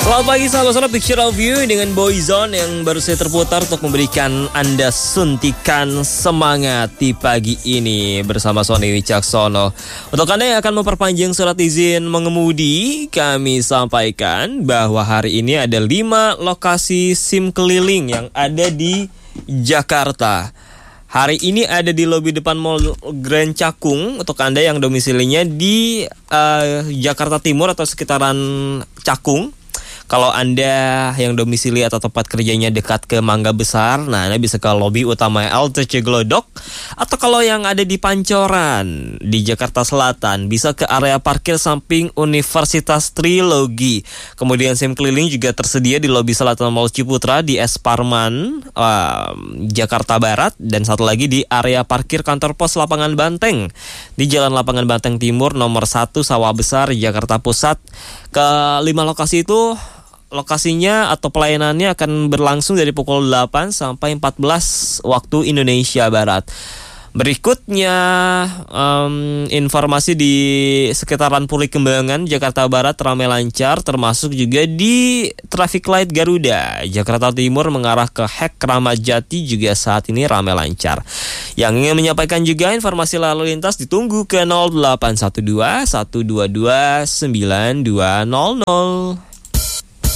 Selamat pagi sahabat-sahabat, Picture of You dengan Boyzone yang baru saya terputar untuk memberikan Anda suntikan semangat di pagi ini bersama Sony Wicaksono. Untuk Anda yang akan memperpanjang surat izin mengemudi, kami sampaikan bahwa hari ini ada 5 lokasi SIM keliling yang ada di Jakarta. Hari ini ada di lobi depan Mall Grand Cakung untuk Anda yang domisilinya di Jakarta Timur atau sekitaran Cakung. Kalau Anda yang domisili atau tempat kerjanya dekat ke Mangga Besar, nah Anda bisa ke lobi utama LTC Glodok. Atau kalau yang ada di Pancoran, di Jakarta Selatan, bisa ke area parkir samping Universitas Trilogi. Kemudian SIM keliling juga tersedia di lobi Selatan Mall Ciputra, di S Parman, Jakarta Barat. Dan satu lagi di area parkir kantor pos Lapangan Banteng, di Jalan Lapangan Banteng Timur nomor 1 Sawah Besar, Jakarta Pusat. Ke 5 lokasi itu lokasinya atau pelayanannya akan berlangsung dari pukul 8 sampai 14 waktu Indonesia Barat. Berikutnya informasi di sekitaran Puri Kembangan, Jakarta Barat ramai lancar, termasuk juga di traffic light Garuda. Jakarta Timur mengarah ke Hek Kramat Jati juga saat ini ramai lancar. Yang ingin menyampaikan juga informasi lalu lintas ditunggu ke 0812 122 9200.